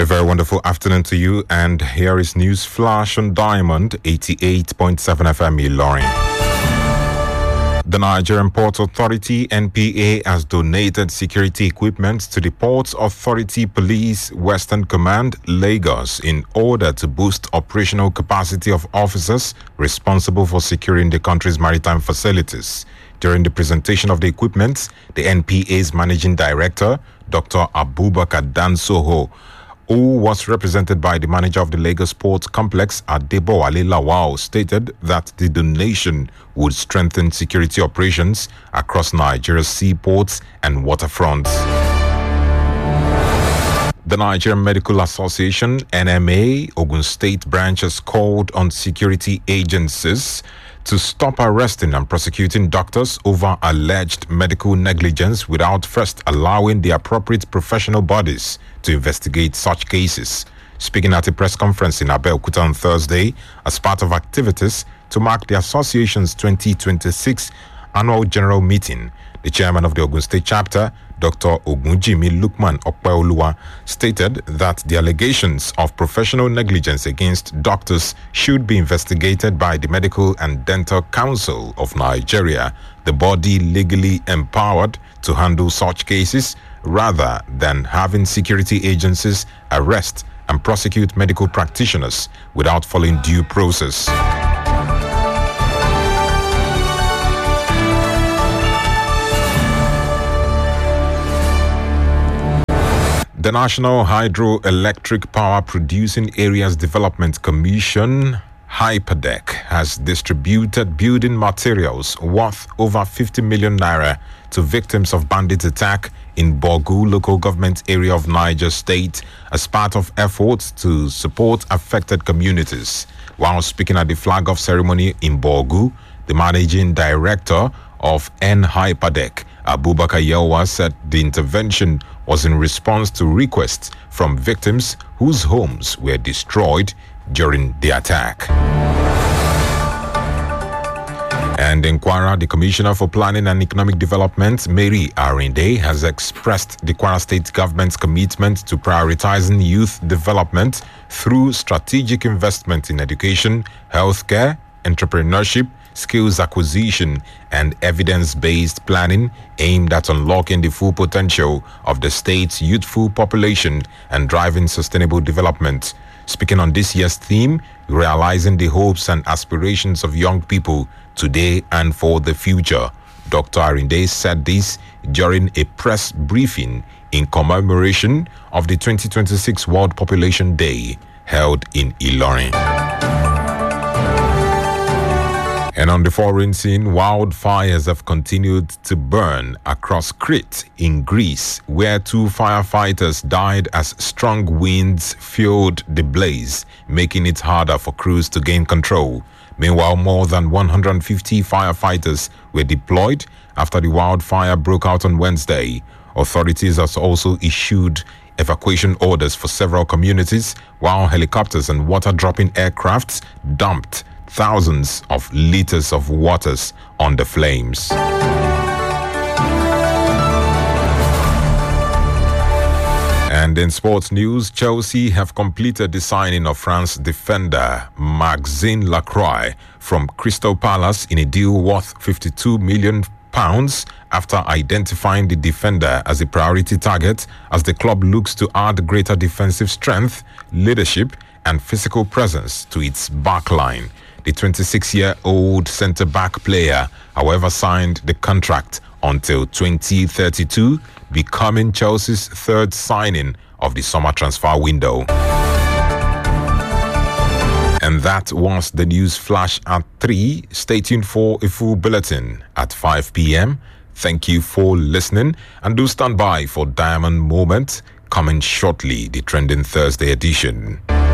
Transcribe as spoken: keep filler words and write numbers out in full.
A very wonderful afternoon to you, and here is News Flash on Diamond eighty-eight point seven F M Ilorin. The Nigerian Port Authority N P A has donated security equipment to the Ports Authority Police Western Command, Lagos, in order to boost operational capacity of officers responsible for securing the country's maritime facilities. During the presentation of the equipment, the N P A's Managing Director, Doctor Abubakar Dansoho, who was represented by the manager of the Lagos Port Complex, Adebowale Lawal, stated that the donation would strengthen security operations across Nigeria's seaports and waterfronts. The Nigerian Medical Association, N M A, Ogun State branch has called on security agencies to stop arresting and prosecuting doctors over alleged medical negligence without first allowing the appropriate professional bodies to investigate such cases. Speaking at a press conference in Abeokuta on Thursday as part of activities to mark the association's twenty twenty-six annual general meeting, the chairman of the Ogun State chapter, Doctor Ogunjimi Lukman Okpeoluwa, stated that the allegations of professional negligence against doctors should be investigated by the Medical and Dental Council of Nigeria, the body legally empowered to handle such cases, rather than having security agencies arrest and prosecute medical practitioners without following due process. The National Hydroelectric Power Producing Areas Development Commission, Hyperdeck, has distributed building materials worth over fifty million naira to victims of bandit attack in Borgu local government area of Niger State as part of efforts to support affected communities. While speaking at the flag-off ceremony in Borgu, the managing director of N Hyperdeck, Abubakar Yewa, said the intervention was in response to requests from victims whose homes were destroyed during the attack. And in Kwara, the Commissioner for Planning and Economic Development, Mary Arinde, has expressed the Kwara State government's commitment to prioritizing youth development through strategic investment in education, healthcare, entrepreneurship, skills acquisition, and evidence-based planning aimed at unlocking the full potential of the state's youthful population and driving sustainable development. Speaking on this year's theme, realizing the hopes and aspirations of young people today and for the future, Doctor Arinde said this during a press briefing in commemoration of the twenty twenty-six World Population Day held in Ilorin. And on the foreign scene, wildfires have continued to burn across Crete in Greece, where two firefighters died as strong winds fueled the blaze, making it harder for crews to gain control. Meanwhile, more than one hundred fifty firefighters were deployed after the wildfire broke out on Wednesday. Authorities have also issued evacuation orders for several communities, while helicopters and water-dropping aircrafts dumped thousands of liters of waters on the flames. And in sports news, Chelsea have completed the signing of France defender Maxime Lacroix from Crystal Palace in a deal worth fifty-two million pounds after identifying the defender as a priority target as the club looks to add greater defensive strength, leadership, and physical presence to its backline. The twenty-six-year-old centre-back player, however, signed the contract until twenty thirty-two, becoming Chelsea's third signing of the summer transfer window. And that was the news flash at three. Stay tuned for a full bulletin at five p.m. Thank you for listening, and do stand by for Diamond Moment coming shortly, the Trending Thursday edition.